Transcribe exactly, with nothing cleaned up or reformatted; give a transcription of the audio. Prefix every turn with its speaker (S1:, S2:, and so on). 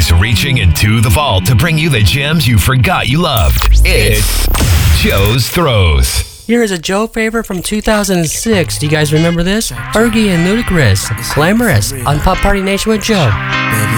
S1: He's reaching into the vault to bring you the gems you forgot you loved. It's Joe's Throws.
S2: Here is a Joe favorite from two thousand six. Do you guys remember this? Fergie and Ludacris, Glamorous, on Pop Party Nation with Joe.